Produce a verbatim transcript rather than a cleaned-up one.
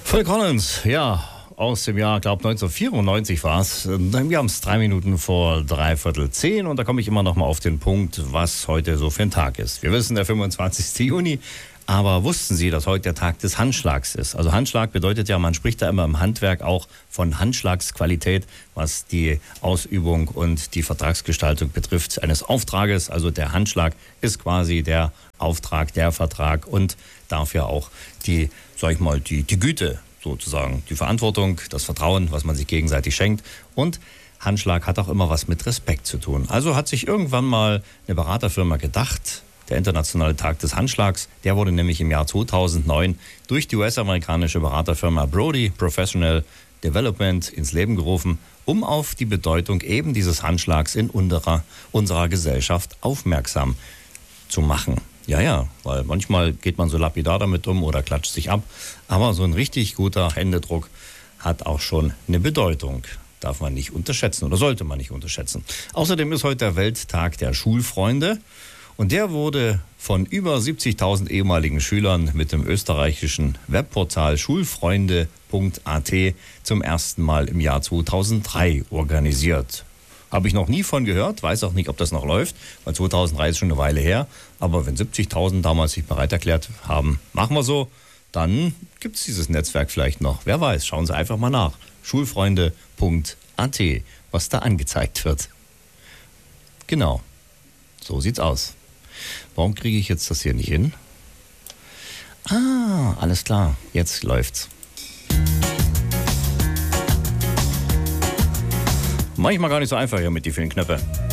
Phil Collins, ja, aus dem Jahr, glaube neunzehnhundertvierundneunzig war es. Wir haben es drei Minuten vor dreiviertel zehn und da komme ich immer noch mal auf den Punkt, was heute so für ein Tag ist. Wir wissen, der fünfundzwanzigste Juni, aber wussten Sie, dass heute der Tag des Handschlags ist? Also Handschlag bedeutet ja, man spricht da immer im Handwerk auch von Handschlagsqualität, was die Ausübung und die Vertragsgestaltung betrifft eines Auftrages. Also der Handschlag ist quasi der Auftrag, der Vertrag und dafür auch die, sag ich mal, die, die Güte sozusagen, die Verantwortung, das Vertrauen, was man sich gegenseitig schenkt. Und Handschlag hat auch immer was mit Respekt zu tun. Also hat sich irgendwann mal eine Beraterfirma gedacht, der internationale Tag des Handschlags, der wurde nämlich im Jahr zweitausendneun durch die U S-amerikanische Beraterfirma Brody Professional Development ins Leben gerufen, um auf die Bedeutung eben dieses Handschlags in unserer, unserer Gesellschaft aufmerksam zu machen. Ja, ja, weil manchmal geht man so lapidar damit um oder klatscht sich ab, aber so ein richtig guter Händedruck hat auch schon eine Bedeutung. Darf man nicht unterschätzen oder sollte man nicht unterschätzen. Außerdem ist heute der Welttag der Schulfreunde. Und der wurde von über siebzigtausend ehemaligen Schülern mit dem österreichischen Webportal schulfreunde punkt a t zum ersten Mal im Jahr zweitausenddrei organisiert. Habe ich noch nie von gehört, weiß auch nicht, ob das noch läuft, weil zweitausenddrei ist schon eine Weile her. Aber wenn siebzigtausend damals sich bereit erklärt haben, machen wir so, dann gibt es dieses Netzwerk vielleicht noch. Wer weiß, schauen Sie einfach mal nach. schulfreunde punkt a t, was da angezeigt wird. Genau, so sieht's aus. Warum kriege ich jetzt das hier nicht hin? Ah, alles klar, jetzt läuft's. Manchmal gar nicht so einfach hier mit die vielen Knöpfe.